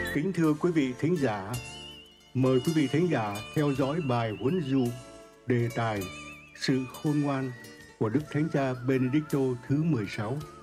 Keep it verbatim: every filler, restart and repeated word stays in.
Kính thưa quý vị thính giả, mời quý vị thính giả theo dõi bài huấn dụ đề tài Sự khôn ngoan của Đức Thánh Cha Benedicto thứ mười sáu.